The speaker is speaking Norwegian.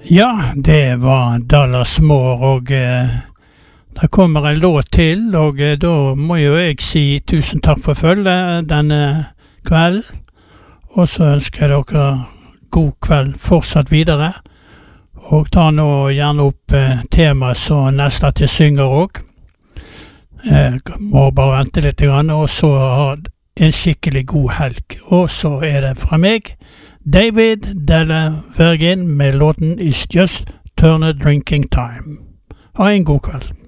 Ja, det var Dallas Moore, og der kommer en låt til, og da må jo jeg si tusen takk for følget denne kvelden, og så ønsker jeg dere god kveld fortsatt videre, og ta nå gjerne opp tema så neste til synger også. Må bare vente litt grann, og så ha en skikkelig god helg. Og så det fra meg, David Della Virgin med låten It's Just Turner Drinking Time. Ha en god kveld.